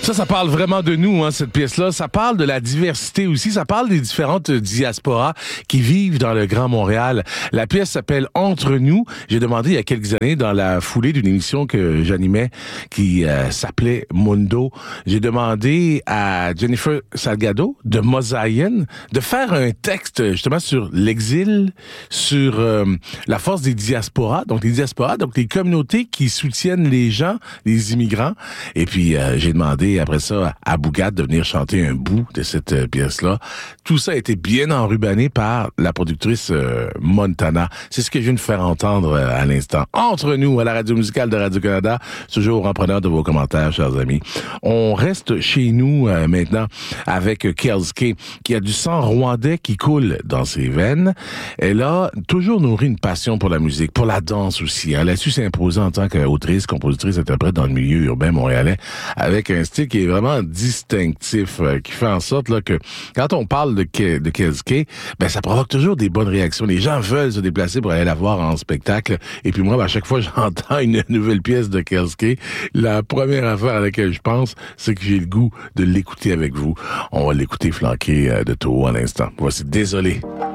Ça parle vraiment de nous, hein, cette pièce-là. Ça parle de la diversité aussi. Ça parle des différentes diasporas qui vivent dans le Grand Montréal. La pièce s'appelle Entre nous. J'ai demandé il y a quelques années, dans la foulée d'une émission que j'animais qui s'appelait Mundo, j'ai demandé à Jennifer Salgado de Mosaïen de faire un texte justement sur l'exil, sur la force des diasporas. Donc les diasporas, donc les communautés qui soutiennent les gens, les immigrants. Et puis j'ai demandé après ça à Bougat de venir chanter un bout de cette pièce-là. Tout ça a été bien enrubanné par la productrice Montana. C'est ce que je viens de faire entendre à l'instant. Entre nous, à la radio musicale de Radio-Canada, toujours en preneur de vos commentaires, chers amis. On reste chez nous maintenant avec Kelske, qui a du sang rwandais qui coule dans ses veines. Elle a toujours nourri une passion pour la musique, pour la danse aussi. Elle a su s'imposer en tant qu'autrice, compositrice, interprète dans le milieu urbain montréalais, avec un style qui est vraiment distinctif, qui fait en sorte là que quand on parle de Kelske, ben ça provoque toujours des bonnes réactions. Les gens veulent se déplacer pour aller la voir en spectacle. Et puis moi, ben, à chaque fois j'entends une nouvelle pièce de Kelske, la première affaire à laquelle je pense, c'est que j'ai le goût de l'écouter avec vous. On va l'écouter flanqué de Toho à l'instant. Voici Désolé.